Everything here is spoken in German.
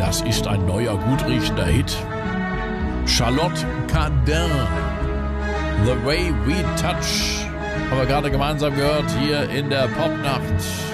Das ist ein neuer, gut riechender Hit. Charlotte Cardin, The Way We Touch, haben wir gerade gemeinsam gehört hier in der Popnacht.